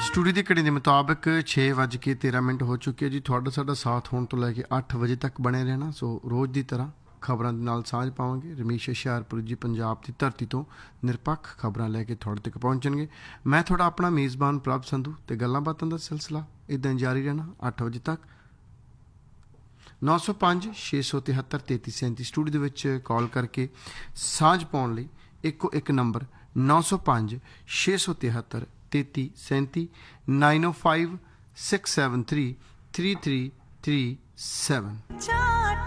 Studio ਦੀ ਘੜੀ ਦੇ ਮੁਤਾਬਕ 6:13 ਹੋ ਚੁੱਕੇ ਹੈ ਜੀ। ਤੁਹਾਡਾ ਸਾਡਾ ਸਾਥ ਹੋਣ ਤੋਂ ਲੈ ਕੇ 8 ਵਜੇ ਤੱਕ ਬਣੇ ਰਹਿਣਾ। ਸੋ ਰੋਜ਼ ਦੀ ਤਰ੍ਹਾਂ ਖਬਰਾਂ ਦੇ ਨਾਲ ਸਾਂਝ ਪਾਵਾਂਗੇ। ਰਮੇਸ਼ ਹੁਸ਼ਿਆਰਪੁਰ ਜੀ ਪੰਜਾਬ ਦੀ ਧਰਤੀ ਤੋਂ ਨਿਰਪੱਖ ਖਬਰਾਂ ਲੈ ਕੇ ਤੁਹਾਡੇ ਤੱਕ ਪਹੁੰਚਣਗੇ। ਮੈਂ ਤੁਹਾਡਾ ਆਪਣਾ ਮੇਜ਼ਬਾਨ ਪ੍ਰਭ ਸੰਧੂ ਅਤੇ ਗੱਲਾਂ ਬਾਤਾਂ ਦਾ ਸਿਲਸਿਲਾ ਇੱਦਾਂ ਜਾਰੀ ਰਹਿਣਾ 8 ਵਜੇ ਤੱਕ। 905 673 3337 ਸਟੂਡੀਓ ਦੇ ਵਿੱਚ ਕਾਲ ਕਰਕੇ ਸਾਂਝ ਪਾਉਣ ਲਈ ਇੱਕੋ ਇੱਕ ਨੰਬਰ 905 673 3337 905 673 3337।